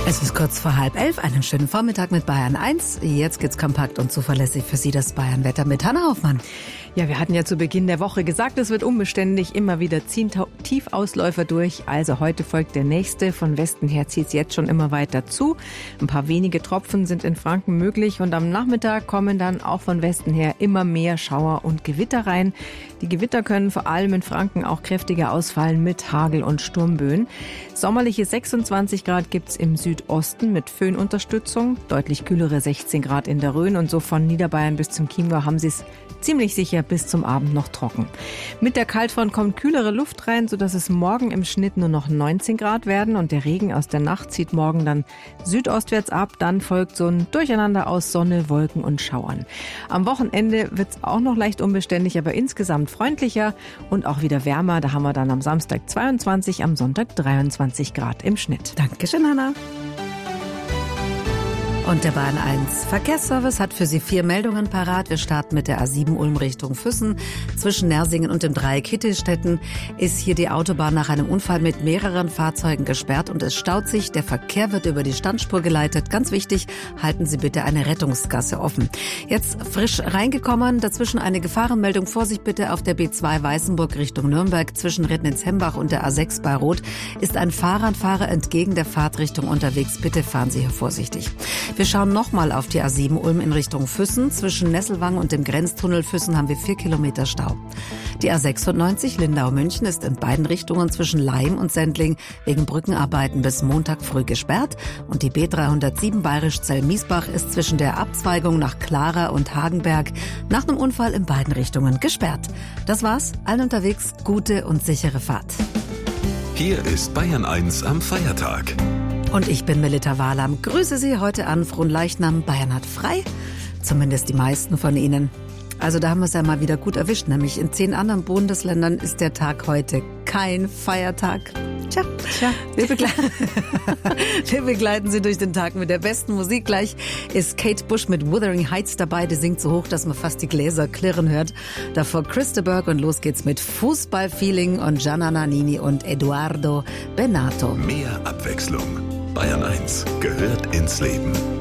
Es ist kurz vor 10:30, einen schönen Vormittag mit Bayern 1. Jetzt geht's kompakt und zuverlässig für Sie das Bayern-Wetter mit Hanna Hoffmann. Ja, wir hatten ja zu Beginn der Woche gesagt, es wird unbeständig, immer wieder ziehen Tiefausläufer durch. Also heute folgt der nächste. Von Westen her zieht es jetzt schon immer weiter zu. Ein paar wenige Tropfen sind in Franken möglich und am Nachmittag kommen dann auch von Westen her immer mehr Schauer und Gewitter rein. Die Gewitter können vor allem in Franken auch kräftiger ausfallen mit Hagel und Sturmböen. Sommerliche 26 Grad gibt's im Südosten mit Föhnunterstützung, deutlich kühlere 16 Grad in der Rhön und so von Niederbayern bis zum Chiemgau haben sie es ziemlich sicher bis zum Abend noch trocken. Mit der Kaltfront kommt kühlere Luft rein, sodass es morgen im Schnitt nur noch 19 Grad werden und der Regen aus der Nacht zieht morgen dann südostwärts ab. Dann folgt so ein Durcheinander aus Sonne, Wolken und Schauern. Am Wochenende wird's auch noch leicht unbeständig, aber insgesamt freundlicher und auch wieder wärmer. Da haben wir dann am Samstag 22, am Sonntag 23 Grad im Schnitt. Dankeschön, Hanna. Und der Bahn 1 Verkehrsservice hat für Sie 4 Meldungen parat. Wir starten mit der A7 Ulm Richtung Füssen. Zwischen Nersingen und dem Dreieck Hittelstetten ist hier die Autobahn nach einem Unfall mit mehreren Fahrzeugen gesperrt und es staut sich. Der Verkehr wird über die Standspur geleitet. Ganz wichtig, halten Sie bitte eine Rettungsgasse offen. Jetzt frisch reingekommen, dazwischen eine Gefahrenmeldung. Vorsicht bitte auf der B2 Weißenburg Richtung Nürnberg. Zwischen Rednitz-Hembach und der A6 bei Roth ist ein Fahrradfahrer entgegen der Fahrtrichtung unterwegs. Bitte fahren Sie hier vorsichtig. Wir schauen nochmal auf die A7 Ulm in Richtung Füssen. Zwischen Nesselwang und dem Grenztunnel Füssen haben wir 4 Kilometer Stau. Die A96 Lindau-München ist in beiden Richtungen zwischen Laim und Sendling wegen Brückenarbeiten bis Montag früh gesperrt. Und die B307 Bayerisch-Zell-Miesbach ist zwischen der Abzweigung nach Clara und Hagenberg nach einem Unfall in beiden Richtungen gesperrt. Das war's. Allen unterwegs gute und sichere Fahrt. Hier ist Bayern 1 am Feiertag. Und ich bin Melita Wahlam. Grüße Sie heute an Fronleichnam. Bayern hat frei. Zumindest die meisten von Ihnen. Also da haben wir es ja mal wieder gut erwischt. Nämlich in 10 anderen Bundesländern ist der Tag heute kein Feiertag. Tja. Wir begleiten Sie durch den Tag mit der besten Musik. Gleich ist Kate Bush mit Wuthering Heights dabei. Die singt so hoch, dass man fast die Gläser klirren hört. Davor Chris de Burgh und los geht's mit Fußballfeeling und Gianna Nannini und Eduardo Benato. Mehr Abwechslung. Bayern 1 gehört ins Leben.